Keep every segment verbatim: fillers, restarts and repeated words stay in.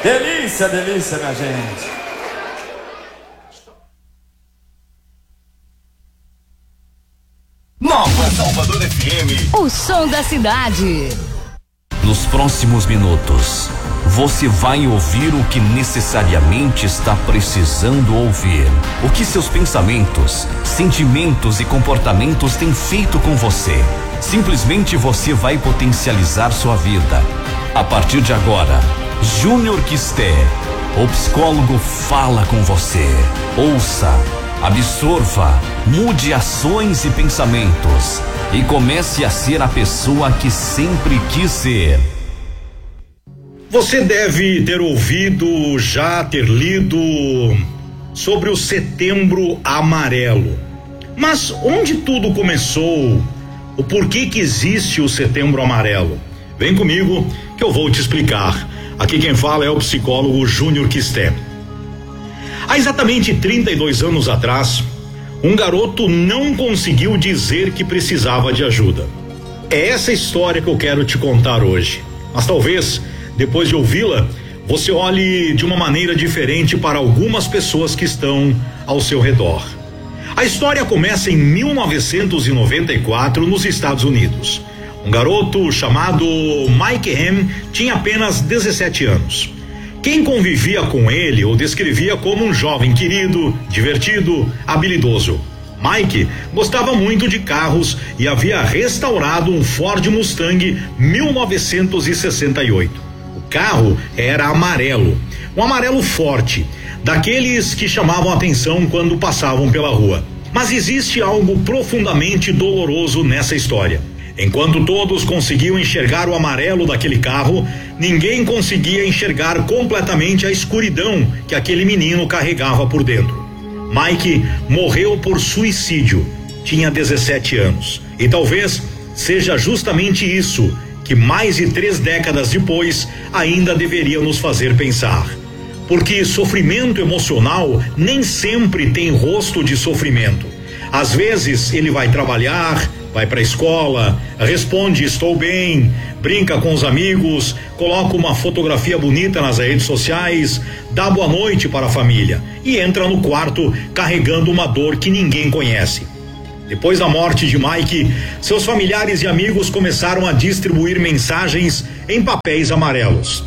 Delícia, delícia, minha gente. Nova Salvador F M. O som da cidade. Nos próximos minutos, você vai ouvir o que necessariamente está precisando ouvir. O que seus pensamentos, sentimentos e comportamentos têm feito com você. Simplesmente você vai potencializar sua vida. A partir de agora, Júnior Quisté, o psicólogo, fala com você. Ouça, absorva, mude ações e pensamentos e comece a ser a pessoa que sempre quis ser. Você deve ter ouvido, já ter lido sobre o Setembro Amarelo. Mas onde tudo começou? O porquê que existe o Setembro Amarelo? Vem comigo que eu vou te explicar. Aqui quem fala é o psicólogo Júnior Quisté. Há exatamente trinta e dois anos atrás, um garoto não conseguiu dizer que precisava de ajuda. É essa história que eu quero te contar hoje. Mas talvez, depois de ouvi-la, você olhe de uma maneira diferente para algumas pessoas que estão ao seu redor. A história começa em mil novecentos e noventa e quatro, nos Estados Unidos. Um garoto chamado Mike Ham tinha apenas dezessete anos. Quem convivia com ele o descrevia como um jovem querido, divertido, habilidoso. Mike gostava muito de carros e havia restaurado um Ford Mustang mil novecentos e sessenta e oito. O carro era amarelo, um amarelo forte, daqueles que chamavam a atenção quando passavam pela rua. Mas existe algo profundamente doloroso nessa história. Enquanto todos conseguiam enxergar o amarelo daquele carro, ninguém conseguia enxergar completamente a escuridão que aquele menino carregava por dentro. Mike morreu por suicídio, tinha dezessete anos, e talvez seja justamente isso que mais de três décadas depois ainda deveria nos fazer pensar. Porque sofrimento emocional nem sempre tem rosto de sofrimento. Às vezes ele vai trabalhar, vai para a escola, responde estou bem, brinca com os amigos, coloca uma fotografia bonita nas redes sociais, dá boa noite para a família e entra no quarto carregando uma dor que ninguém conhece. Depois da morte de Mike, seus familiares e amigos começaram a distribuir mensagens em papéis amarelos,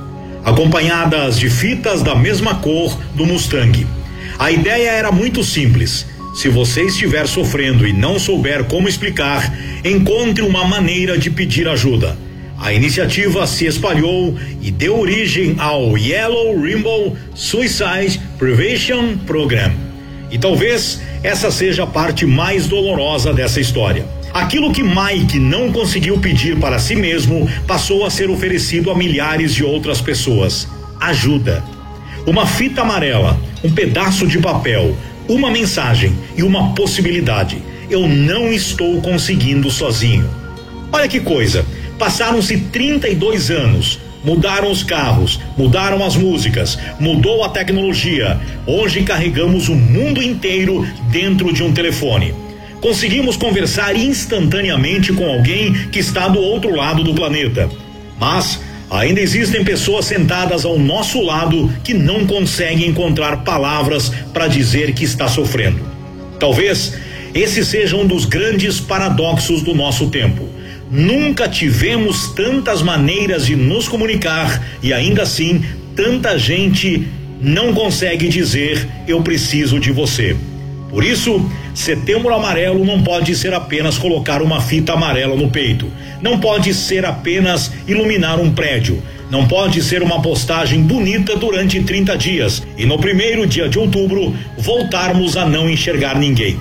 acompanhadas de fitas da mesma cor do Mustang. A ideia era muito simples. Se você estiver sofrendo e não souber como explicar, encontre uma maneira de pedir ajuda. A iniciativa se espalhou e deu origem ao Yellow Rainbow Suicide Prevention Program. E talvez essa seja a parte mais dolorosa dessa história. Aquilo que Mike não conseguiu pedir para si mesmo passou a ser oferecido a milhares de outras pessoas. Ajuda. Uma fita amarela, um pedaço de papel, uma mensagem e uma possibilidade. Eu não estou conseguindo sozinho. Olha que coisa, passaram-se trinta e dois anos, mudaram os carros, mudaram as músicas, mudou a tecnologia. Hoje carregamos o mundo inteiro dentro de um telefone. Conseguimos conversar instantaneamente com alguém que está do outro lado do planeta. Mas ainda existem pessoas sentadas ao nosso lado que não conseguem encontrar palavras para dizer que está sofrendo. Talvez esse seja um dos grandes paradoxos do nosso tempo. Nunca tivemos tantas maneiras de nos comunicar e ainda assim tanta gente não consegue dizer eu preciso de você. Por isso, Setembro Amarelo não pode ser apenas colocar uma fita amarela no peito. Não pode ser apenas iluminar um prédio. Não pode ser uma postagem bonita durante trinta dias e no primeiro dia de outubro voltarmos a não enxergar ninguém.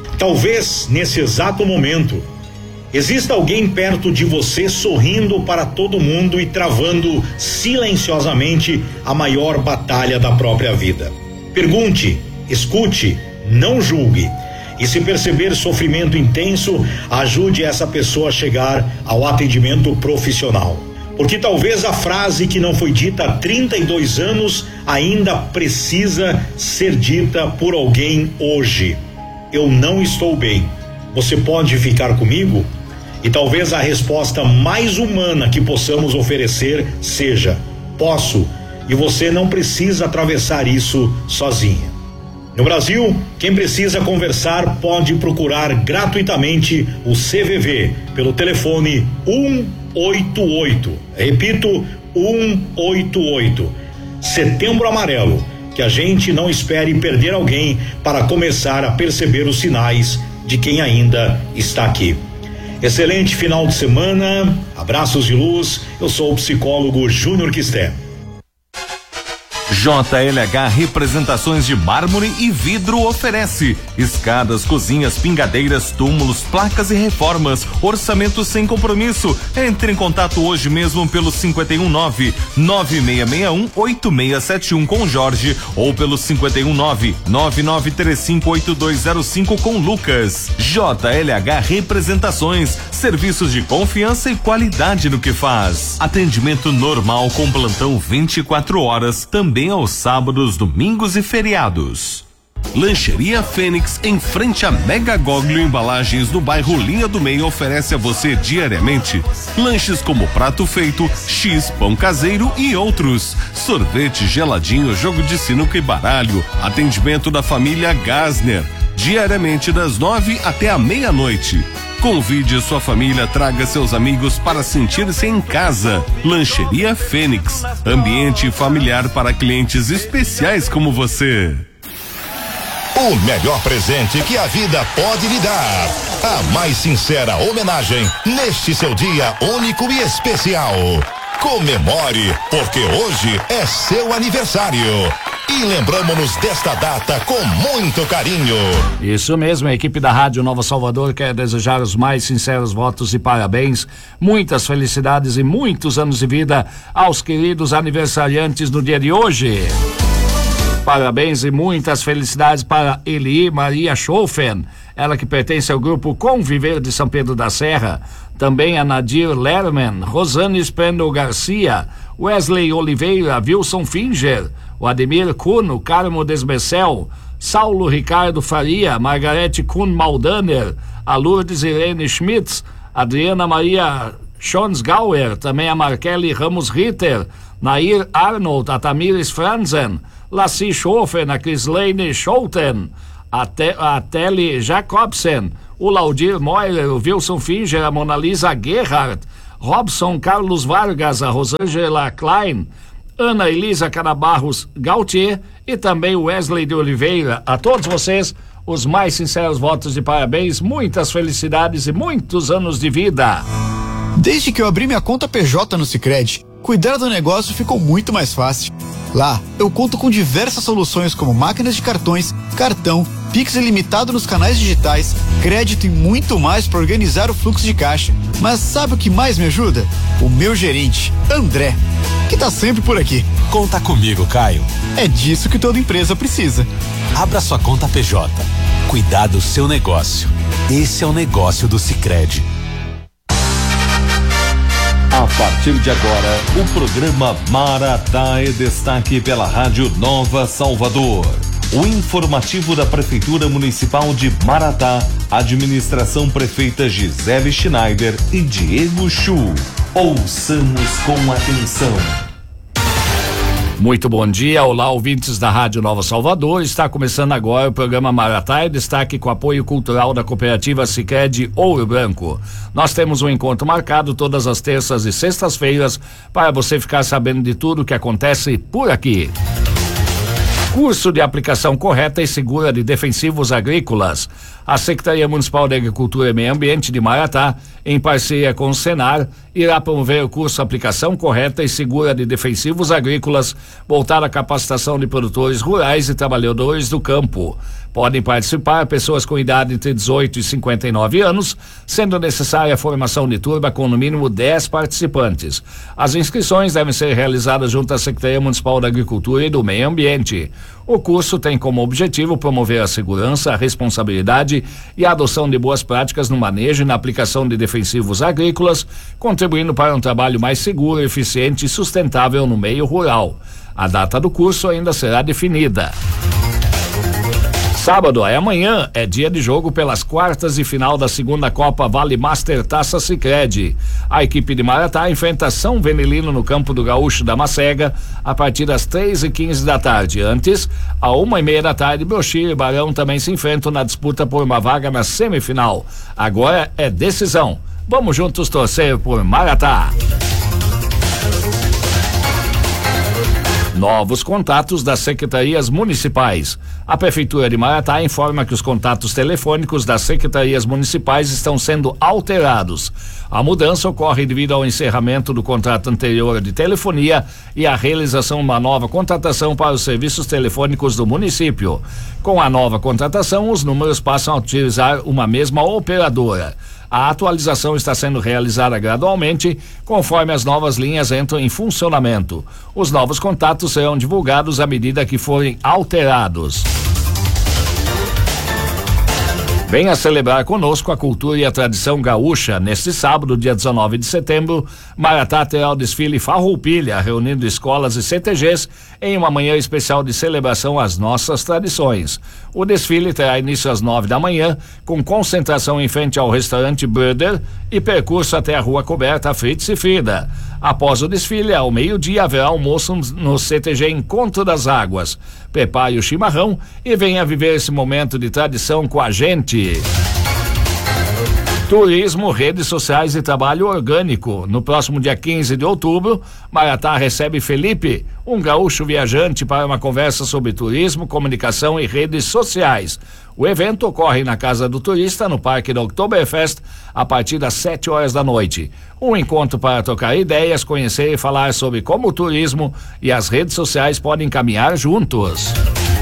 Talvez nesse exato momento exista alguém perto de você sorrindo para todo mundo e travando silenciosamente a maior batalha da própria vida. Pergunte, escute, não julgue. E se perceber sofrimento intenso, ajude essa pessoa a chegar ao atendimento profissional. Porque talvez a frase que não foi dita há trinta e dois anos ainda precisa ser dita por alguém hoje. Eu não estou bem. Você pode ficar comigo? E talvez a resposta mais humana que possamos oferecer seja: posso, e você não precisa atravessar isso sozinha. No Brasil, quem precisa conversar pode procurar gratuitamente o C V V pelo telefone um oito oito. Repito, um oito oito. Setembro Amarelo. Que a gente não espere perder alguém para começar a perceber os sinais de quem ainda está aqui. Excelente final de semana, abraços de luz. Eu sou o psicólogo Júnior Quisté. J L H Representações de Mármore e Vidro oferece escadas, cozinhas, pingadeiras, túmulos, placas e reformas. Orçamento sem compromisso. Entre em contato hoje mesmo pelo cinquenta e um nove, nove seis seis um, oito seis sete um com Jorge ou pelo cinquenta e um nove, nove nove três cinco oito dois zero cinco com Lucas. J L H Representações, serviços de confiança e qualidade no que faz. Atendimento normal com plantão vinte e quatro horas, também aos sábados, domingos e feriados. Lancheria Fênix, em frente a Mega Goglio Embalagens, no bairro Linha do Meio, oferece a você diariamente lanches como prato feito, X, pão caseiro e outros. Sorvete, geladinho, jogo de sinuca e baralho. Atendimento da família Gasner, diariamente das nove até a meia-noite. Convide sua família, traga seus amigos para sentir-se em casa. Lancheria Fênix, ambiente familiar para clientes especiais como você. O melhor presente que a vida pode lhe dar. A mais sincera homenagem neste seu dia único e especial. Comemore, porque hoje é seu aniversário. E lembramos-nos desta data com muito carinho. Isso mesmo, a equipe da Rádio Nova Salvador quer desejar os mais sinceros votos e parabéns, muitas felicidades e muitos anos de vida aos queridos aniversariantes no dia de hoje. Parabéns e muitas felicidades para Eli Maria Schoffen, ela que pertence ao grupo Conviver de São Pedro da Serra. Também a Nadir Lerman, Rosane Spendo Garcia, Wesley Oliveira, Wilson Finger, o Ademir Kuhn, Carmo Desbecel, Saulo Ricardo Faria, Margarete Kuhn Maldaner, a Lourdes Irene Schmitz, Adriana Maria Schonsgauer, também a Markelly Ramos Ritter, Nair Arnold, a Tamires Franzen, Lassi Schoffen, a Crislane Schouten, a, Te, a Telly Jacobsen, o Laudir Moiler, o Wilson Finger, a Mona Lisa Gerhardt, Robson Carlos Vargas, a Rosângela Klein, Ana Elisa Canabarros Gautier e também o Wesley de Oliveira. A todos vocês, os mais sinceros votos de parabéns, muitas felicidades e muitos anos de vida. Desde que eu abri minha conta P J no Sicredi, cuidar do negócio ficou muito mais fácil. Lá, eu conto com diversas soluções como máquinas de cartões, cartão, Pix ilimitado nos canais digitais, crédito e muito mais para organizar o fluxo de caixa. Mas sabe o que mais me ajuda? O meu gerente, André, que tá sempre por aqui. Conta comigo, Caio. É disso que toda empresa precisa. Abra sua conta P J. Cuidar do seu negócio. Esse é o negócio do Sicredi. A partir de agora, o programa Maratá é destaque pela Rádio Nova Salvador. O informativo da Prefeitura Municipal de Maratá, administração prefeita Gisele Schneider e Diego Chu. Ouçamos com atenção. Muito bom dia, olá ouvintes da Rádio Nova Salvador, está começando agora o programa Maratá, destaque com apoio cultural da cooperativa Sicredi Ouro Branco. Nós temos um encontro marcado todas as terças e sextas-feiras para você ficar sabendo de tudo o que acontece por aqui. Curso de aplicação correta e segura de defensivos agrícolas. A Secretaria Municipal de Agricultura e Meio Ambiente de Maratá, em parceria com o Senar, irá promover o curso Aplicação Correta e Segura de Defensivos Agrícolas, voltado à capacitação de produtores rurais e trabalhadores do campo. Podem participar pessoas com idade entre dezoito e cinquenta e nove anos, sendo necessária a formação de turma com no mínimo dez participantes. As inscrições devem ser realizadas junto à Secretaria Municipal da Agricultura e do Meio Ambiente. O curso tem como objetivo promover a segurança, a responsabilidade e a adoção de boas práticas no manejo e na aplicação de defensivos agrícolas, contribuindo para um trabalho mais seguro, eficiente e sustentável no meio rural. A data do curso ainda será definida. Sábado, é amanhã, é dia de jogo pelas quartas e final da segunda Copa Vale Master Taça Sicredi. A equipe de Maratá enfrenta São Venelino no campo do Gaúcho da Macega a partir das três e quinze da tarde. Antes, a uma e meia da tarde, Brochir e Barão também se enfrentam na disputa por uma vaga na semifinal. Agora é decisão. Vamos juntos torcer por Maratá. Novos contatos das secretarias municipais. A Prefeitura de Maratá informa que os contatos telefônicos das secretarias municipais estão sendo alterados. A mudança ocorre devido ao encerramento do contrato anterior de telefonia e à realização de uma nova contratação para os serviços telefônicos do município. Com a nova contratação, os números passam a utilizar uma mesma operadora. A atualização está sendo realizada gradualmente, conforme as novas linhas entram em funcionamento. Os novos contatos serão divulgados à medida que forem alterados. Venha celebrar conosco a cultura e a tradição gaúcha. Neste sábado, dia dezenove de setembro, Maratá terá o desfile Farroupilha, reunindo escolas e C T Gs em uma manhã especial de celebração às nossas tradições. O desfile terá início às nove da manhã, com concentração em frente ao restaurante Brother e percurso até a rua coberta Fritz e Frida. Após o desfile, ao meio-dia, haverá almoço no C T G Encontro das Águas. Prepare o chimarrão e venha viver esse momento de tradição com a gente. Turismo, redes sociais e trabalho orgânico. No próximo dia quinze de outubro, Maratá recebe Felipe, um gaúcho viajante, para uma conversa sobre turismo, comunicação e redes sociais. O evento ocorre na Casa do Turista, no Parque da Oktoberfest, a partir das sete horas da noite. Um encontro para trocar ideias, conhecer e falar sobre como o turismo e as redes sociais podem caminhar juntos.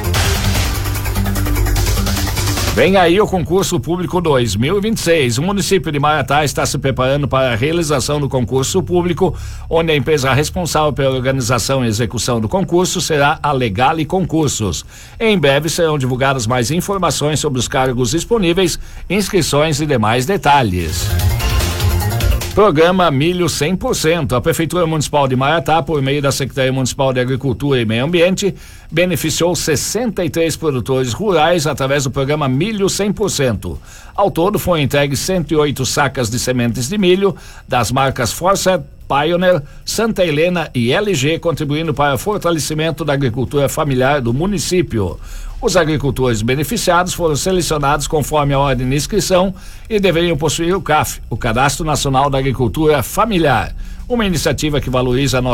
Vem aí o concurso público dois mil e vinte e seis. O município de Maratá está se preparando para a realização do concurso público, onde a empresa responsável pela organização e execução do concurso será a Legale Concursos. Em breve serão divulgadas mais informações sobre os cargos disponíveis, inscrições e demais detalhes. Programa Milho cem por cento. A Prefeitura Municipal de Maratá, por meio da Secretaria Municipal de Agricultura e Meio Ambiente, beneficiou sessenta e três produtores rurais através do programa Milho cem por cento. Ao todo, foram entregues cento e oito sacas de sementes de milho das marcas Força, Pioneer, Santa Helena e L G, contribuindo para o fortalecimento da agricultura familiar do município. Os agricultores beneficiados foram selecionados conforme a ordem de inscrição e deveriam possuir o C A F, o Cadastro Nacional da Agricultura Familiar, uma iniciativa que valoriza a nossa